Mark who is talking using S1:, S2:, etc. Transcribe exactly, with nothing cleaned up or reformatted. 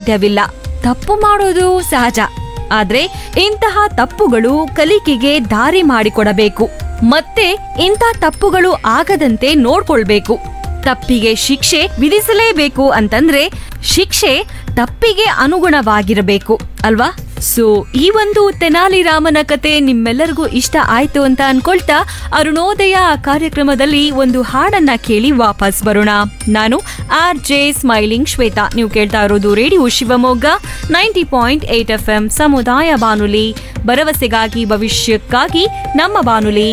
S1: ಸಾಧ್ಯವಿಲ್ಲ. ತಪ್ಪು ಮಾಡೋದು ಸಹಜ, ಆದ್ರೆ ಇಂತಹ ತಪ್ಪುಗಳು ಕಲಿಕೆಗೆ ದಾರಿ ಮಾಡಿಕೊಡಬೇಕು. ಮತ್ತೆ ಇಂಥ ತಪ್ಪುಗಳು ಆಗದಂತೆ ನೋಡ್ಕೊಳ್ಬೇಕು. ತಪ್ಪಿಗೆ ಶಿಕ್ಷೆ ವಿಧಿಸಲೇಬೇಕು ಅಂತಂದ್ರೆ ಶಿಕ್ಷೆ ತಪ್ಪಿಗೆ ಅನುಗುಣವಾಗಿರಬೇಕು ಅಲ್ವಾ? ಸೊ ಈ ಒಂದು ತೆನಾಲಿ ರಾಮನ ಕತೆ ನಿಮ್ಮೆಲ್ಲರಿಗೂ ಇಷ್ಟ ಆಯ್ತು ಅಂತ ಅನ್ಕೊಳ್ತಾ ಅರುಣೋದಯ ಕಾರ್ಯಕ್ರಮದಲ್ಲಿ ಒಂದು ಹಾಡನ್ನ ಕೇಳಿ ವಾಪಸ್ ಬರೋಣ. ನಾನು ಆರ್ ಜೆ ಸ್ಮೈಲಿಂಗ್ ಶ್ವೇತಾ. ನೀವು ಕೇಳ್ತಾ ಇರೋದು radio Shivamogga ninety point eight F M ಸಮುದಾಯ ಬಾನುಲಿ, ಭರವಸೆಗಾಗಿ ಭವಿಷ್ಯಕ್ಕಾಗಿ ನಮ್ಮ ಬಾನುಲಿ.